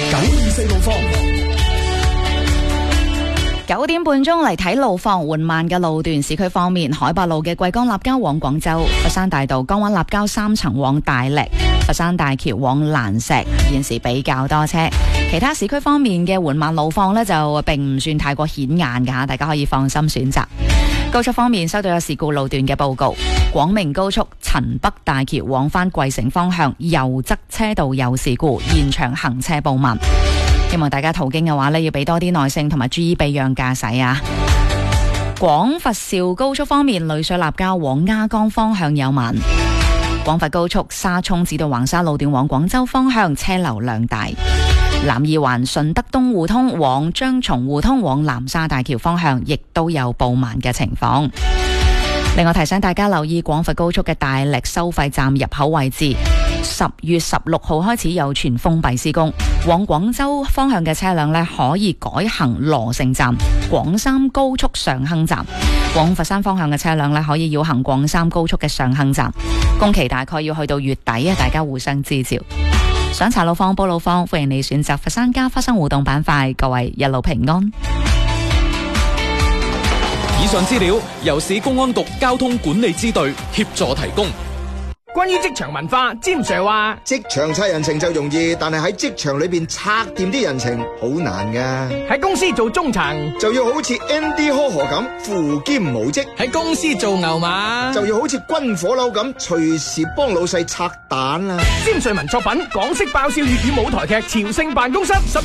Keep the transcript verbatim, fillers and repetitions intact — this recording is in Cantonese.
九二四路況。 九點半鐘嚟睇路況，緩慢嘅路段。市區方面，海八路嘅貴江立交往廣州，佛山大道江灣立交三層往大瀝，佛山大橋往蘭石，現時比較多車。其他市區方面嘅緩慢路況呢，就並唔算太過顯眼㗎，大家可以放心選擇。高速方面，收到有事故路段嘅報告，廣明高速陳北大橋往返桂城方向右側車道有事故，現場行車報慢。希望大家途經嘅話呢，要俾多啲耐性同埋注意避讓駕駛啊！廣佛肇高速方面，濾水立交往鴉江方向有慢。廣佛高速沙涌至到橫沙路段往廣州方向車流量大。南二環順德東互通往張松互通往南沙大橋方向亦都有報慢嘅情況。另外提醒大家留意廣佛高速嘅大瀝收費站入口位置，十月十六號開始有全封閉施工，往廣州方向嘅車輛呢，可以改行羅城站、廣三高速上坑站，往佛山方向嘅車輛呢，可以繞行廣三高速嘅上坑站。工期大概要去到月底啊，大家互相支照。想查路況報路況，歡迎你選擇佛山家發生互動板塊，各位一路平安。 以上資料由市公安局交通管理支隊協助提供。 關於職場文化，詹 Sir 話職場拆人情就容易，但係喺職場裏邊拆掂啲人情好難噶。 喺公司做中層就要好似 Andy 呵呵咁扶兼無職， 喺公司做牛馬就要好似軍火佬咁隨時幫老細拆彈啦。 詹 Sir 文作品港式爆笑粵語舞台劇《朝聖辦公室》十